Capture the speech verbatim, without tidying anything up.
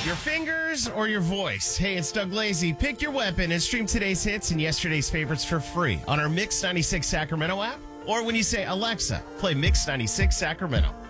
Your fingers or your voice? Hey, it's Doug Lazy. Pick your weapon and stream today's hits and yesterday's favorites for free on our Mix ninety-six Sacramento app. Or when you say, Alexa, play Mix ninety-six Sacramento.